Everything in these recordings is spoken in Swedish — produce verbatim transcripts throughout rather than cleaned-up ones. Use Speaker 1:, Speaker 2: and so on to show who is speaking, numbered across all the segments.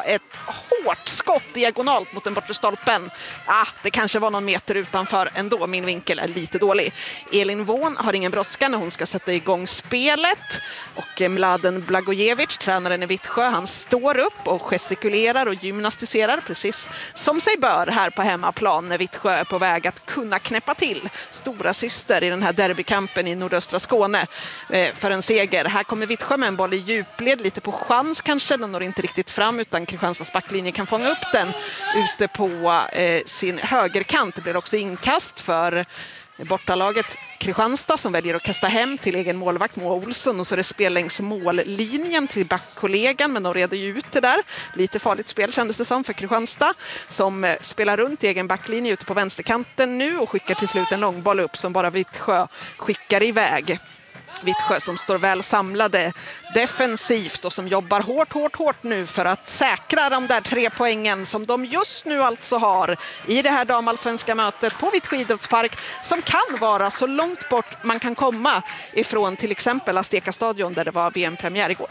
Speaker 1: ett hårt skott diagonalt mot den bortre stolpen. Ah, det kanske var någon meter utanför ändå. Min vinkel är lite dålig. Elin Wån har ingen brådska när hon ska sätta igång spelet. Och Mladen Blagojevic, tränaren i Vittsjö, han står upp och gestikulerar och gymnastiserar precis som sig bör här på hemmaplan när Vittsjö är på väg att kunna knäppa till stora syster i den här derbykampen i nordöstra Skåne eh, för en seger. Här kommer Vittsjö med en boll i djupled, lite på chans kanske. Den når inte riktigt fram utan Kristianstads backlinje kan fånga upp den ute på eh, sin högerkant. Det blir också inkast för bortalaget Kristianstad som väljer att kasta hem till egen målvakt Moa Olsson, och så är det spel längs mållinjen till backkollegan, men de reder ju ut det där. Lite farligt spel kändes det som för Kristianstad som spelar runt egen backlinje ute på vänsterkanten nu och skickar till slut en långboll upp som bara Vittsjö skickar iväg. Vittsjö som står väl samlade defensivt och som jobbar hårt, hårt, hårt nu för att säkra de där tre poängen som de just nu alltså har i det här damallsvenska mötet på Vittsjö idrottspark, som kan vara så långt bort man kan komma ifrån till exempel Azteca stadion där det var V M-premiär igår.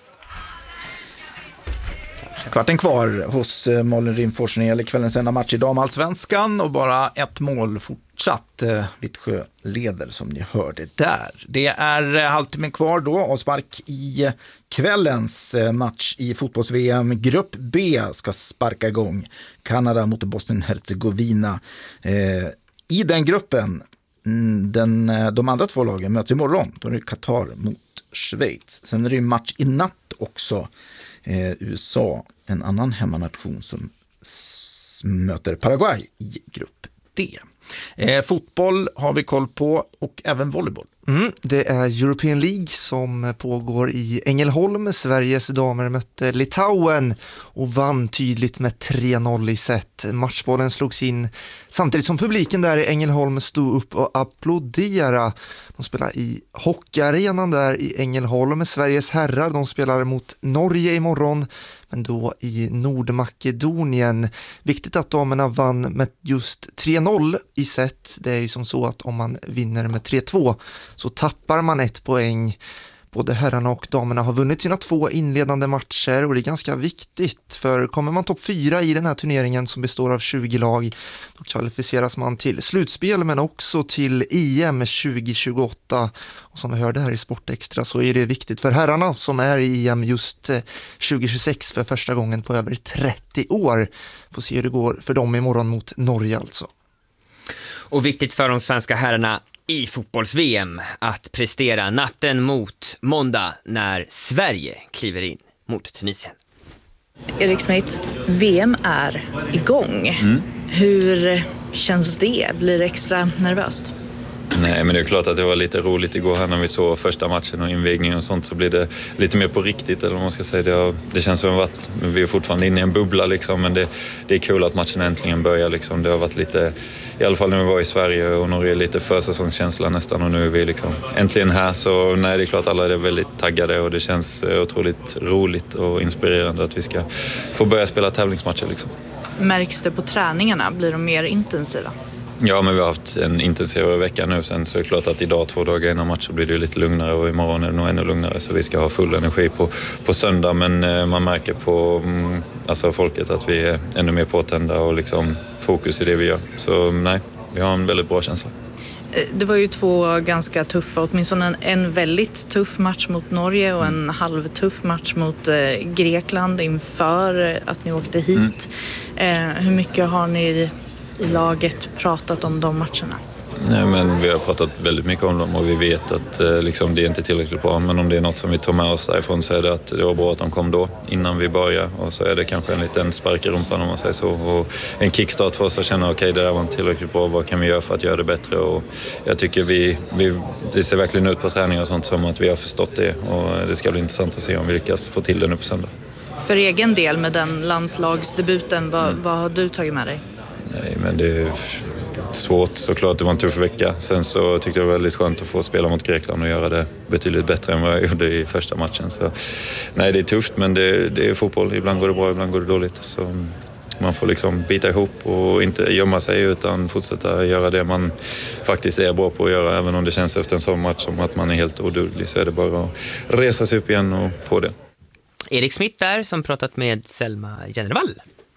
Speaker 2: Kvarten kvar hos Malin Rimfors när det gäller kvällens enda match i damallsvenskan och bara ett mål fortsatt. Vittsjö leder som ni hörde där. Det är halvtimmen kvar då och spark i kvällens match i fotbolls-V M. Grupp B ska sparka igång. Kanada mot Bosnien-Herzegovina. I den gruppen, den, de andra två lagen möts imorgon. Då är det Qatar mot Schweiz. Sen är det match i natt också. Eh, U S A, en annan hemmanation som s- möter Paraguay i grupp D. Eh, fotboll har vi koll på och även volleyboll.
Speaker 3: Mm, det är European League som pågår i Ängelholm. Sveriges damer mötte Litauen och vann tydligt med tre noll i set. Matchbollen slogs in samtidigt som publiken där i Ängelholm stod upp och applåderade. De spelar i hockeyarenan där i Ängelholm. Sveriges herrar, de spelar mot Norge imorgon, men då i Nordmakedonien. Viktigt att damerna vann med just tre noll i set. Det är ju som så att om man vinner med tre två så tappar man ett poäng. Både herrarna och damerna har vunnit sina två inledande matcher och det är ganska viktigt, för kommer man topp fyra i den här turneringen som består av tjugo lag, då kvalificeras man till slutspel men också till E M tjugo tjugoåtta. Och som vi hörde här i Sportextra så är det viktigt för herrarna som är i E M just tjugo tjugosex för första gången på över trettio år. Får se hur det går för dem imorgon mot Norge alltså.
Speaker 4: Och viktigt för de svenska herrarna i fotbolls-V M att prestera natten mot måndag när Sverige kliver in mot Tunisien.
Speaker 5: Erik Smith, V M är igång. Mm. Hur känns det? Blir det extra nervöst?
Speaker 6: Nej, men det är klart att det var lite roligt igår här när vi såg första matchen och invigningen och sånt, så blir det lite mer på riktigt, eller vad man ska säga. Det, har, det känns som att vi är fortfarande inne i en bubbla liksom, men det, det är kul att matchen äntligen börjar liksom. Det har varit lite, i alla fall när vi var i Sverige och Norge, lite försäsongskänsla nästan, och nu är vi liksom äntligen här. Så nej, det är klart alla är väldigt taggade och det känns otroligt roligt och inspirerande att vi ska få börja spela tävlingsmatcher liksom.
Speaker 5: Märks det på träningarna? Blir de mer intensiva?
Speaker 6: Ja, men vi har haft en intensivare vecka nu sen, så är det klart att idag två dagar innan match så blir det lite lugnare och imorgon är det nog ännu lugnare, så vi ska ha full energi på, på söndag, men eh, man märker på mm, alltså folket att vi är ännu mer påtända och liksom fokus i det vi gör, så nej, vi har en väldigt bra känsla.
Speaker 5: Det var ju två ganska tuffa, åtminstone en, en väldigt tuff match mot Norge och en halvtuff match mot eh, Grekland inför att ni åkte hit. Mm. Eh, hur mycket har ni i laget pratat om de matcherna?
Speaker 6: Nej, men vi har pratat väldigt mycket om dem och vi vet att eh, liksom, det är inte tillräckligt bra, men om det är något som vi tar med oss därifrån så är det att det var bra att de kom då innan vi börjar, och så är det kanske en liten spark i rumpan om man säger så, och en kickstart för oss att känna okej, okay, det där var inte tillräckligt bra, vad kan vi göra för att göra det bättre, och jag tycker vi, vi det ser verkligen ut på träning och sånt som att vi har förstått det, och det ska bli intressant att se om vi lyckas få till det nu på söndag.
Speaker 5: För egen del med den landslagsdebuten, vad, mm. vad har du tagit med dig?
Speaker 6: Nej, men det är svårt såklart. Det var en tuff vecka. Sen så tyckte jag det var väldigt skönt att få spela mot Grekland och göra det betydligt bättre än vad jag gjorde i första matchen. Så, nej, det är tufft, men det, det är fotboll. Ibland går det bra, ibland går det dåligt. Så man får liksom bita ihop och inte gömma sig utan fortsätta göra det man faktiskt är bra på att göra. Även om det känns efter en sån match som att man är helt oduglig, så är det bara att resa sig upp igen och på det.
Speaker 4: Erik Smith där som pratat med Selma Genervall.